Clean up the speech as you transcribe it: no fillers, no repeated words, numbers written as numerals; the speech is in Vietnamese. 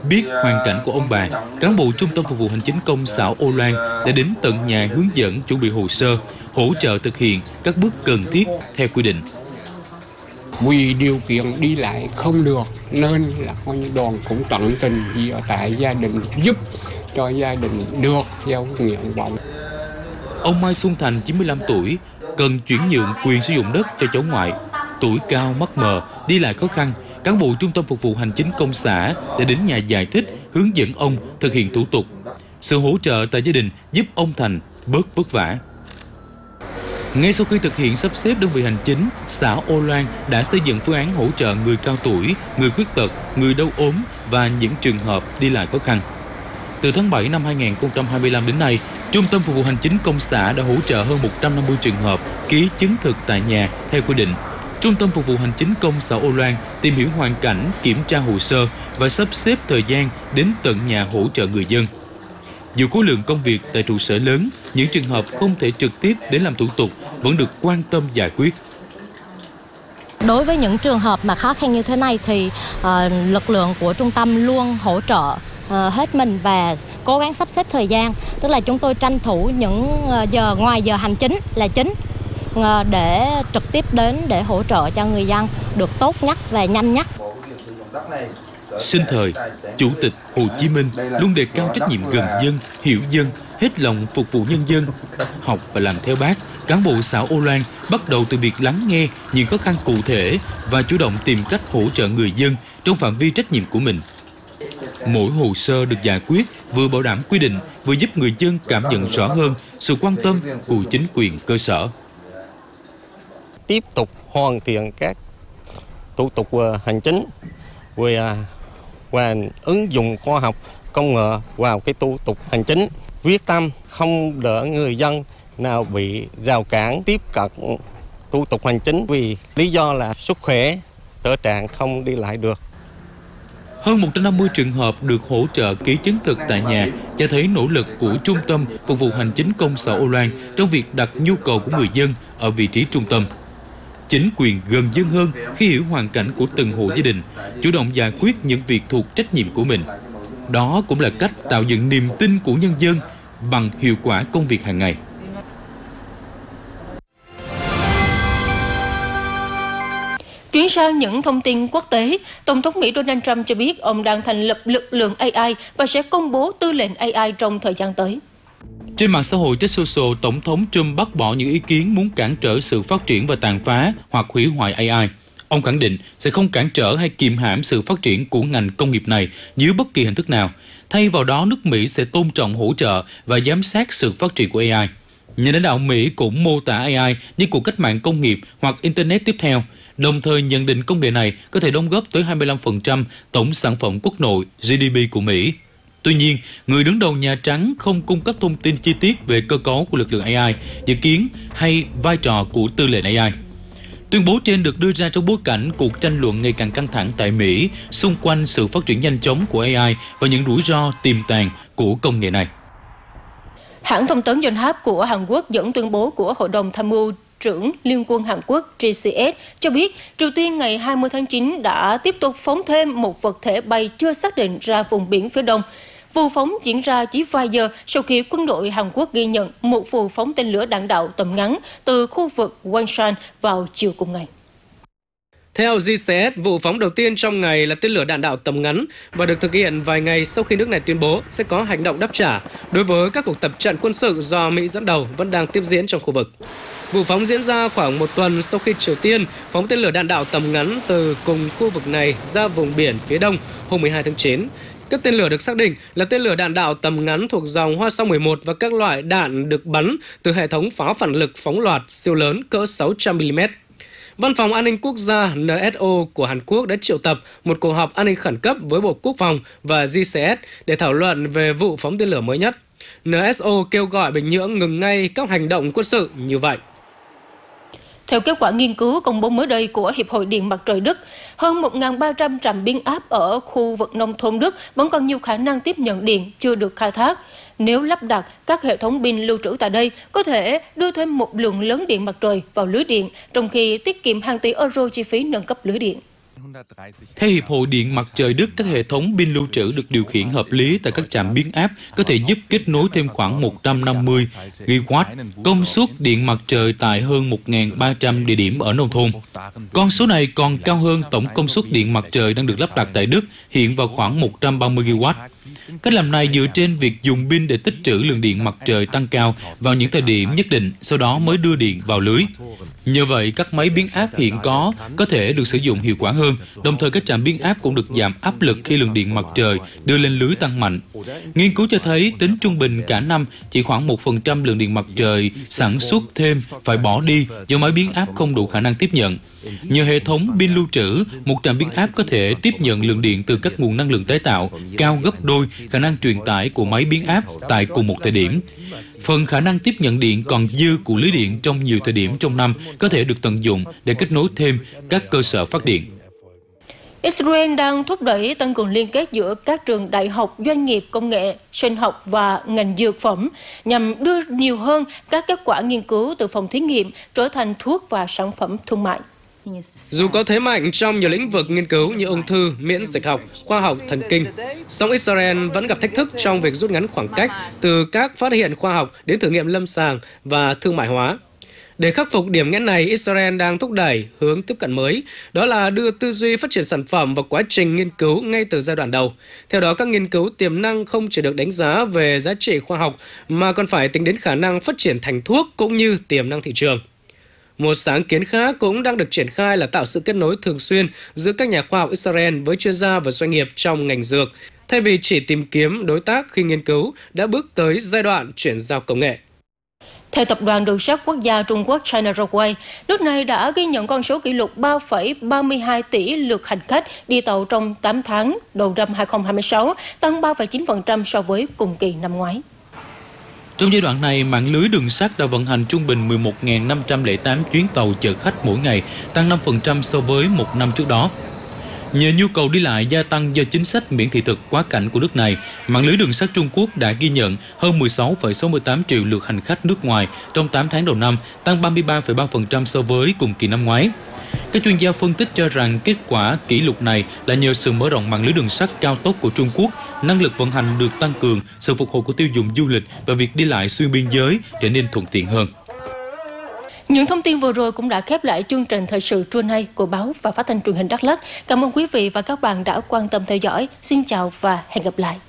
Biết hoàn cảnh của ông bà, cán bộ Trung tâm Phục vụ Hành chính công xã Âu Loan đã đến tận nhà hướng dẫn chuẩn bị hồ sơ, hỗ trợ thực hiện các bước cần thiết theo quy định. Vì điều kiện đi lại không được nên là coi như đoàn cũng tận tình vì ở tại gia đình giúp cho gia đình được theo nguyện vọng. Ông Mai Xuân Thành, 95 tuổi, cần chuyển nhượng quyền sử dụng đất cho cháu ngoại. Tuổi cao, mắt mờ, đi lại khó khăn, cán bộ Trung tâm Phục vụ Hành chính công xã đã đến nhà giải thích, hướng dẫn ông thực hiện thủ tục. Sự hỗ trợ tại gia đình giúp ông Thành bớt vất vả. Ngay sau khi thực hiện sắp xếp đơn vị hành chính, xã Âu Loan đã xây dựng phương án hỗ trợ người cao tuổi, người khuyết tật, người đau ốm và những trường hợp đi lại khó khăn. Từ tháng 7 năm 2025 đến nay, Trung tâm Phục vụ Hành chính công xã đã hỗ trợ hơn 150 trường hợp ký chứng thực tại nhà theo quy định. Trung tâm Phục vụ Hành chính công xã Âu Loan tìm hiểu hoàn cảnh, kiểm tra hồ sơ và sắp xếp thời gian đến tận nhà hỗ trợ người dân. Dù khối lượng công việc tại trụ sở lớn, những trường hợp không thể trực tiếp đến làm thủ tục vẫn được quan tâm giải quyết. Đối với những trường hợp mà khó khăn như thế này thì lực lượng của trung tâm luôn hỗ trợ hết mình và cố gắng sắp xếp thời gian. Tức là chúng tôi tranh thủ những giờ ngoài giờ hành chính là chính để trực tiếp đến để hỗ trợ cho người dân được tốt nhất và nhanh nhất. Sinh thời, Chủ tịch Hồ Chí Minh luôn đề cao trách nhiệm gần dân, hiểu dân, hết lòng phục vụ nhân dân. Học và làm theo Bác, cán bộ xã Âu Loan bắt đầu từ việc lắng nghe những khó khăn cụ thể và chủ động tìm cách hỗ trợ người dân trong phạm vi trách nhiệm của mình. Mỗi hồ sơ được giải quyết vừa bảo đảm quy định, vừa giúp người dân cảm nhận rõ hơn sự quan tâm của chính quyền cơ sở. Tiếp tục hoàn thiện các thủ tục hành chính và ứng dụng khoa học công nghệ vào cái thủ tục hành chính, quyết tâm không để người dân nào bị rào cản tiếp cận thủ tục hành chính vì lý do là sức khỏe, thể trạng không đi lại được. Hơn 150 trường hợp được hỗ trợ ký chứng thực tại nhà cho thấy nỗ lực của Trung tâm Phục vụ Hành chính công xã Âu Loan trong việc đặt nhu cầu của người dân ở vị trí trung tâm. Chính quyền gần dân hơn khi hiểu hoàn cảnh của từng hộ gia đình, chủ động giải quyết những việc thuộc trách nhiệm của mình. Đó cũng là cách tạo dựng niềm tin của nhân dân bằng hiệu quả công việc hàng ngày. Chuyển sang những thông tin quốc tế, Tổng thống Mỹ Donald Trump cho biết ông đang thành lập lực lượng AI và sẽ công bố tư lệnh AI trong thời gian tới. Trên mạng xã hội Truth Social, Tổng thống Trump bác bỏ những ý kiến muốn cản trở sự phát triển và tàn phá hoặc hủy hoại AI. Ông khẳng định sẽ không cản trở hay kiềm hãm sự phát triển của ngành công nghiệp này dưới bất kỳ hình thức nào. Thay vào đó, nước Mỹ sẽ tôn trọng, hỗ trợ và giám sát sự phát triển của AI. Nhà lãnh đạo Mỹ cũng mô tả AI như cuộc cách mạng công nghiệp hoặc Internet tiếp theo, đồng thời nhận định công nghệ này có thể đóng góp tới 25% tổng sản phẩm quốc nội GDP của Mỹ. Tuy nhiên, người đứng đầu Nhà Trắng không cung cấp thông tin chi tiết về cơ cấu của lực lượng AI, dự kiến hay vai trò của tư lệnh AI. Tuyên bố trên được đưa ra trong bối cảnh cuộc tranh luận ngày càng căng thẳng tại Mỹ xung quanh sự phát triển nhanh chóng của AI và những rủi ro tiềm tàng của công nghệ này. Hãng thông tấn Yonhap của Hàn Quốc dẫn tuyên bố của Hội đồng Tham mưu trưởng Liên quân Hàn Quốc GCS cho biết Triều Tiên ngày 20 tháng 9 đã tiếp tục phóng thêm một vật thể bay chưa xác định ra vùng biển phía đông. Vụ phóng diễn ra chỉ vài giờ sau khi quân đội Hàn Quốc ghi nhận một vụ phóng tên lửa đạn đạo tầm ngắn từ khu vực Wonsan vào chiều cùng ngày. Theo GCS, vụ phóng đầu tiên trong ngày là tên lửa đạn đạo tầm ngắn và được thực hiện vài ngày sau khi nước này tuyên bố sẽ có hành động đáp trả đối với các cuộc tập trận quân sự do Mỹ dẫn đầu vẫn đang tiếp diễn trong khu vực. Vụ phóng diễn ra khoảng một tuần sau khi Triều Tiên phóng tên lửa đạn đạo tầm ngắn từ cùng khu vực này ra vùng biển phía đông hôm 12 tháng 9. Các tên lửa được xác định là tên lửa đạn đạo tầm ngắn thuộc dòng Hoa Sao 11 và các loại đạn được bắn từ hệ thống pháo phản lực phóng loạt siêu lớn cỡ 600mm. Văn phòng An ninh Quốc gia NSO của Hàn Quốc đã triệu tập một cuộc họp an ninh khẩn cấp với Bộ Quốc phòng và GCS để thảo luận về vụ phóng tên lửa mới nhất. NSO kêu gọi Bình Nhưỡng ngừng ngay các hành động quân sự như vậy. Theo kết quả nghiên cứu công bố mới đây của Hiệp hội Điện mặt trời Đức, hơn 1.300 trạm biến áp ở khu vực nông thôn Đức vẫn còn nhiều khả năng tiếp nhận điện chưa được khai thác. Nếu lắp đặt các hệ thống pin lưu trữ tại đây, có thể đưa thêm một lượng lớn điện mặt trời vào lưới điện, trong khi tiết kiệm hàng tỷ euro chi phí nâng cấp lưới điện. Theo Hiệp hội Điện mặt trời Đức, các hệ thống pin lưu trữ được điều khiển hợp lý tại các trạm biến áp có thể giúp kết nối thêm khoảng 150 GW công suất điện mặt trời tại hơn 1.300 địa điểm ở nông thôn. Con số này còn cao hơn tổng công suất điện mặt trời đang được lắp đặt tại Đức, hiện vào khoảng 130 GW. Cách làm này dựa trên việc dùng pin để tích trữ lượng điện mặt trời tăng cao vào những thời điểm nhất định, sau đó mới đưa điện vào lưới. Nhờ vậy, các máy biến áp hiện có thể được sử dụng hiệu quả hơn, đồng thời các trạm biến áp cũng được giảm áp lực khi lượng điện mặt trời đưa lên lưới tăng mạnh. Nghiên cứu cho thấy tính trung bình cả năm chỉ khoảng 1% lượng điện mặt trời sản xuất thêm phải bỏ đi do máy biến áp không đủ khả năng tiếp nhận. Nhờ hệ thống pin lưu trữ, một trạm biến áp có thể tiếp nhận lượng điện từ các nguồn năng lượng tái tạo cao gấp đôi khả năng truyền tải của máy biến áp tại cùng một thời điểm. Phần khả năng tiếp nhận điện còn dư của lưới điện trong nhiều thời điểm trong năm có thể được tận dụng để kết nối thêm các cơ sở phát điện. Israel đang thúc đẩy tăng cường liên kết giữa các trường đại học, doanh nghiệp công nghệ, sinh học và ngành dược phẩm nhằm đưa nhiều hơn các kết quả nghiên cứu từ phòng thí nghiệm trở thành thuốc và sản phẩm thương mại. Dù có thế mạnh trong nhiều lĩnh vực nghiên cứu như ung thư, miễn dịch học, khoa học thần kinh, song Israel vẫn gặp thách thức trong việc rút ngắn khoảng cách từ các phát hiện khoa học đến thử nghiệm lâm sàng và thương mại hóa. Để khắc phục điểm nghẽn này, Israel đang thúc đẩy hướng tiếp cận mới, đó là đưa tư duy phát triển sản phẩm vào quá trình nghiên cứu ngay từ giai đoạn đầu. Theo đó, các nghiên cứu tiềm năng không chỉ được đánh giá về giá trị khoa học mà còn phải tính đến khả năng phát triển thành thuốc cũng như tiềm năng thị trường. Một sáng kiến khác cũng đang được triển khai là tạo sự kết nối thường xuyên giữa các nhà khoa học Israel với chuyên gia và doanh nghiệp trong ngành dược, thay vì chỉ tìm kiếm đối tác khi nghiên cứu đã bước tới giai đoạn chuyển giao công nghệ. Theo Tập đoàn Đường sắt Quốc gia Trung Quốc China Railway, nước này đã ghi nhận con số kỷ lục 3,32 tỷ lượt hành khách đi tàu trong 8 tháng đầu năm 2026, tăng 3,9% so với cùng kỳ năm ngoái. Trong giai đoạn này, mạng lưới đường sắt đã vận hành trung bình 11.508 chuyến tàu chở khách mỗi ngày, tăng 5% so với một năm trước đó. Nhờ nhu cầu đi lại gia tăng do chính sách miễn thị thực quá cảnh của nước này, mạng lưới đường sắt Trung Quốc đã ghi nhận hơn 16,68 triệu lượt hành khách nước ngoài trong 8 tháng đầu năm, tăng 33,3% so với cùng kỳ năm ngoái. Các chuyên gia phân tích cho rằng kết quả kỷ lục này là nhờ sự mở rộng mạng lưới đường sắt cao tốc của Trung Quốc, năng lực vận hành được tăng cường, sự phục hồi của tiêu dùng du lịch và việc đi lại xuyên biên giới trở nên thuận tiện hơn. Những thông tin vừa rồi cũng đã khép lại chương trình thời sự trưa nay của báo và phát thanh truyền hình Đắk Lắk. Cảm ơn quý vị và các bạn đã quan tâm theo dõi. Xin chào và hẹn gặp lại.